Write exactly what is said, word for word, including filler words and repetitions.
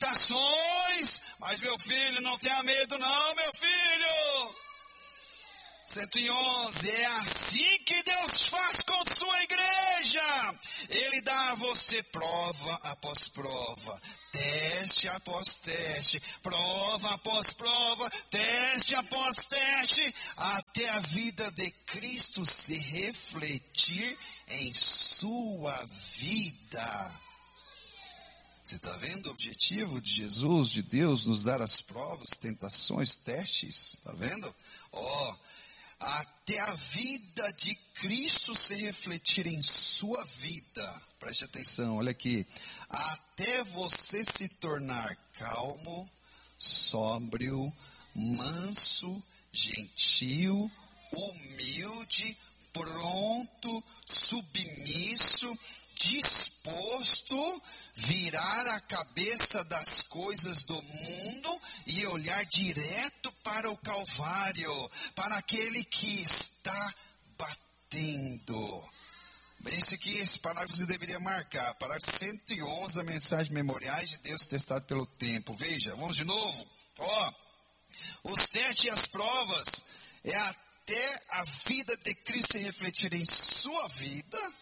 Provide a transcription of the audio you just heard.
tentações, mas meu filho, não tenha medo não, meu filho. cento e onze, é assim que Deus faz com sua igreja. Ele dá a você prova após prova, teste após teste, prova após prova, teste após teste, até a vida de Cristo se refletir em sua vida. Você está vendo o objetivo de Jesus, de Deus, nos dar as provas, tentações, testes? Está vendo? Ó, oh, até a vida de Cristo se refletir em sua vida. Preste atenção, olha aqui. Até você se tornar calmo, sóbrio, manso, gentil, humilde, pronto, submisso, disposto, virar a cabeça das coisas do mundo e olhar direto para o Calvário, para aquele que está batendo. Esse aqui, esse parágrafo você deveria marcar, parágrafo cento e onze, a mensagem memoriais de Deus testado pelo tempo. Veja, vamos de novo. Ó, os testes e as provas é até a vida de Cristo se refletir em sua vida.